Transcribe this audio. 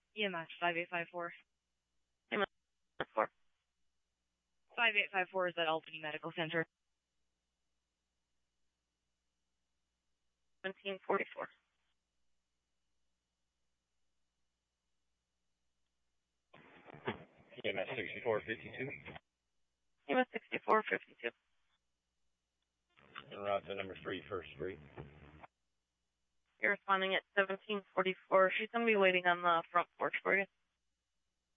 EMS 5854. EMS 4. 5854 is at Albany Medical Center. 1744. EMS 6452. EMS 6452. En route to number 3, First Street. You're responding at 1744. She's going to be waiting on the front porch for you.